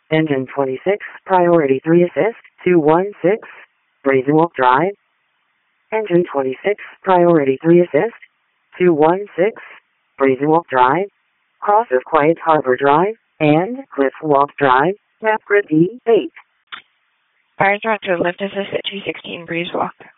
Engine 26, Priority 3 Assist, 216, Brazen Walk Drive. Engine 26, Priority 3 Assist, 216, Brazen Walk Drive, cross of Quiet Harbor Drive, and Cliff Walk Drive, Map Grid D8. Fire director, lift assist at 216 Breeze Walk.